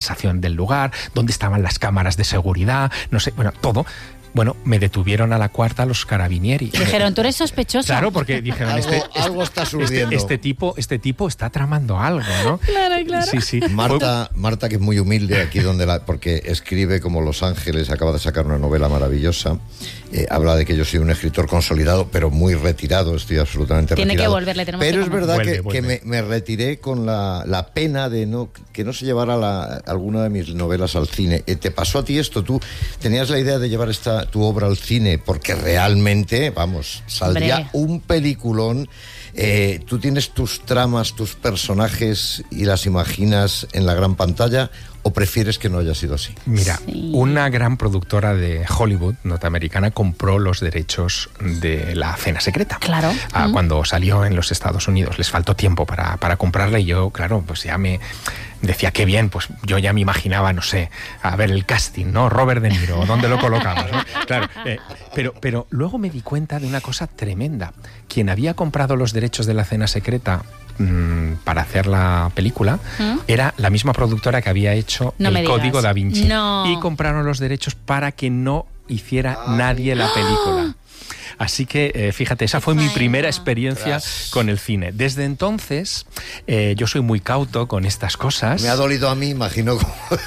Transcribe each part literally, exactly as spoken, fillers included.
localización del lugar, dónde estaban las cámaras de seguridad, no sé, bueno, todo. Bueno, me detuvieron a la cuarta los carabinieri. Dijeron, tú eres sospechoso. Claro, porque dijeron, algo, este, este, algo está surgiendo. Este, este, tipo, este tipo está tramando algo, ¿no? Claro, claro. Sí, sí. Marta, Marta, que es muy humilde aquí donde la, porque escribe como Los Ángeles, acaba de sacar una novela maravillosa. Eh, habla de que yo soy un escritor consolidado, pero muy retirado, estoy absolutamente Tiene retirado. que volverle, tenemos Pero que es verdad vuelve, que, vuelve. que me, me retiré con la, la pena de no que no se llevara la, alguna de mis novelas al cine. Eh, ¿Te pasó a ti esto? ¿Tú tenías la idea de llevar esta tu obra al cine? Porque realmente, vamos, saldría Hombre. un peliculón. Eh, ¿Tú tienes tus tramas, tus personajes y las imaginas en la gran pantalla o prefieres que no haya sido así? Mira, Sí. una gran productora de Hollywood norteamericana compró los derechos de La Cena Secreta. Claro. Ah, Mm. Cuando salió en los Estados Unidos. Les faltó tiempo para, para comprarla y yo, claro, pues ya me decía, qué bien, pues yo ya me imaginaba, no sé, a ver el casting, ¿no? Robert De Niro, ¿dónde lo colocamos? ¿no? Claro, eh, pero, pero luego me di cuenta de una cosa tremenda. Quien había comprado los derechos de La Cena Secreta mmm, para hacer la película ¿Mm? era la misma productora que había hecho No me el digas. Código Da Vinci. No. Y compraron los derechos para que no hiciera nadie la película. Así que, eh, fíjate, esa fue mi faena. primera experiencia Tras. con el cine. Desde entonces, eh, yo soy muy cauto con estas cosas. Me ha dolido a mí, imagino.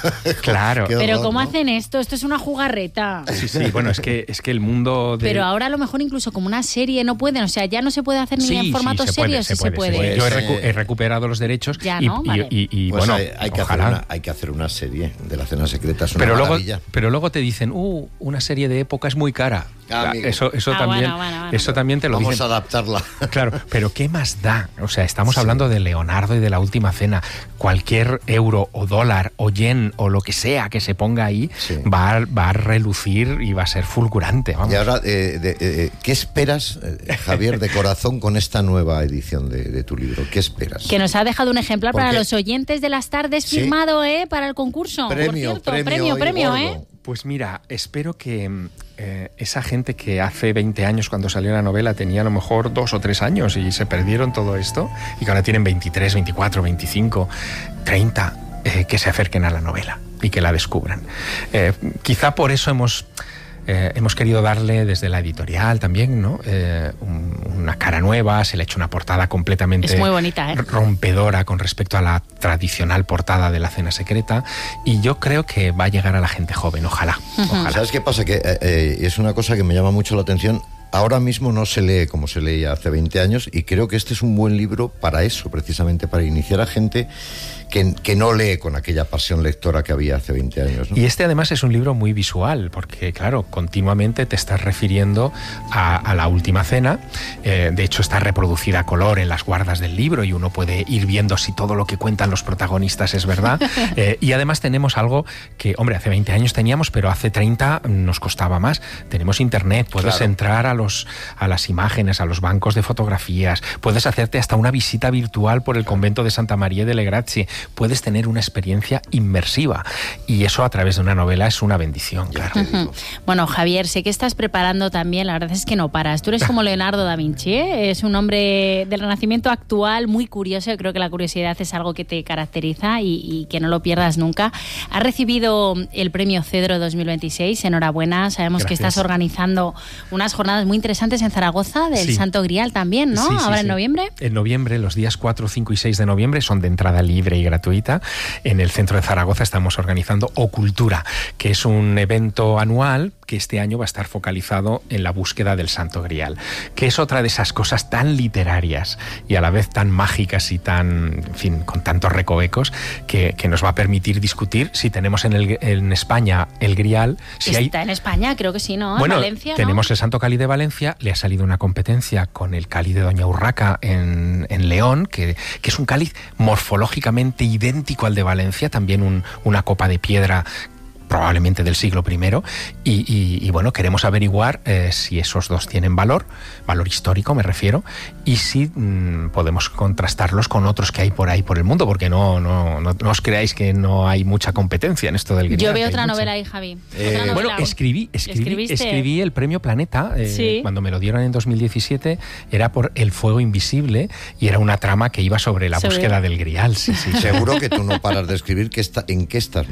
Claro. Qué Pero horror, ¿cómo ¿no? hacen esto? Esto es una jugarreta. Sí, sí, bueno, es que, es que el mundo de... Pero ahora a lo mejor incluso como una serie no pueden, o sea, ya no se puede hacer ni Sí, en sí, formato se serio, puede, si se puede, se puede. Pues, Yo he, recu- eh, he recuperado los derechos Ya, y, ¿no? y- Vale. y- y, Pues bueno, hay, hay que hacer ojalá. una, hay que hacer una serie de La Cena Secreta, es una Pero luego, maravilla. pero luego te dicen, uh, una serie de época es muy cara. Ah, amigo. Eso, eso Ah, también, bueno, bueno, bueno. eso también te lo Vamos dicen. a adaptarla. Claro, pero ¿qué más da? O sea, estamos Sí. hablando de Leonardo y de La Última Cena. Cualquier euro o dólar o yen o lo que sea que se ponga ahí Sí. va, a, va a relucir y va a ser fulgurante. Vamos. Y ahora, eh, de, eh, ¿qué esperas, eh, Javier, de corazón, con esta nueva edición de, de tu libro? ¿Qué esperas? Que nos ha dejado un ejemplar para Porque- los oyentes de las tardes Sí. firmado, ¿eh? Para el concurso. Por Premio, cierto, premio, premio, y premio, gordo. ¿eh? Pues mira, espero que eh, esa gente que hace veinte años cuando salió la novela tenía a lo mejor dos o tres años y se perdieron todo esto y que ahora tienen veintitrés, veinticuatro, veinticinco, treinta, eh, que se acerquen a la novela y que la descubran. Eh, quizá por eso hemos... Eh, hemos querido darle desde la editorial también, ¿no? Eh, un- una cara nueva, se le ha hecho una portada completamente Es muy bonita, ¿eh? rompedora con respecto a la tradicional portada de La Cena Secreta y yo creo que va a llegar a la gente joven, ojalá. ojalá. ¿Sabes qué pasa? Que eh, eh, es una cosa que me llama mucho la atención. Ahora mismo no se lee como se leía hace veinte años y creo que este es un buen libro para eso, precisamente para iniciar a gente que, que no lee con aquella pasión lectora que había hace veinte años, ¿no? Y este además es un libro muy visual, porque claro, continuamente te estás refiriendo a, a La Última Cena. Eh, de hecho, está reproducida a color en las guardas del libro y uno puede ir viendo si todo lo que cuentan los protagonistas es verdad. Eh, y además tenemos algo que, hombre, hace veinte años teníamos, pero hace treinta nos costaba más. Tenemos internet, puedes Claro. entrar a, los, a las imágenes, a los bancos de fotografías, puedes hacerte hasta una visita virtual por el convento de Santa María de Le Grazie, puedes tener una experiencia inmersiva y eso a través de una novela es una bendición, Ya claro. te digo. Bueno, Javier, sé que estás preparando también, la verdad es que no paras. Tú eres como Leonardo da Vinci, ¿eh? Es un hombre del Renacimiento actual, muy curioso. Yo creo que la curiosidad es algo que te caracteriza y, y que no lo pierdas nunca. Has recibido el premio Cedro dos mil veintiséis, enhorabuena. Sabemos que Gracias. estás organizando unas jornadas muy interesantes en Zaragoza, del Sí. Santo Grial también, ¿no? Sí, sí, Ahora en sí. noviembre. En noviembre, los días cuatro, cinco y seis de noviembre son de entrada libre y gratuita. En el centro de Zaragoza estamos organizando Ocultura, que es un evento anual que este año va a estar focalizado en la búsqueda del Santo Grial, que es otra de esas cosas tan literarias y a la vez tan mágicas y tan, en fin, con tantos recovecos que, que nos va a permitir discutir si tenemos en, el, en España el Grial, si hay... Está en España, creo que sí, ¿no? Bueno, en Valencia, ¿no? tenemos el Santo Cáliz de Valencia, le ha salido una competencia con el cáliz de Doña Urraca en, en León, que, que es un cáliz morfológicamente idéntico al de Valencia, también un, una copa de piedra probablemente del siglo primero, y, y, y bueno, queremos averiguar eh, si esos dos tienen valor, valor histórico me refiero, y si mmm, podemos contrastarlos con otros que hay por ahí por el mundo, porque no, no, no, no os creáis que no hay mucha competencia en esto del Grial. Yo veo que hay otra mucha. novela ahí, Javi. Eh, Otra novela. Bueno, escribí, escribí, ¿Escribiste? escribí el premio Planeta, eh, Sí. cuando me lo dieron en dos mil diecisiete, era por El fuego invisible y era una trama que iba sobre la Sobre- búsqueda del Grial. Sí, sí. Seguro que tú no paras de escribir. ¿Qué está, ¿En qué estás